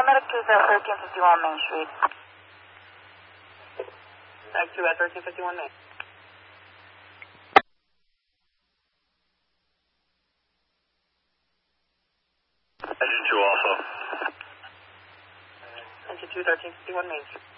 Metacusa, 1351 Main Street. Back to at 1351 Main. Engine 2 also. Engine 2, 1351 Main Street.